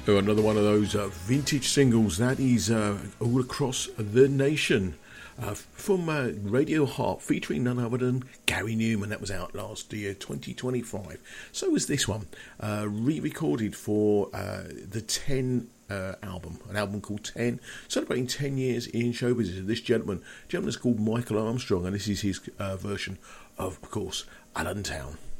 Oh, another one of those vintage singles that is all across the nation. From Radio Heart, featuring none other than Gary Newman. That was out last year, 2025. So was this one, re-recorded for the 10 album, an album called 10, celebrating 10 years in show business. This gentleman's called Michael Armstrong, and this is his version of course, Allentown.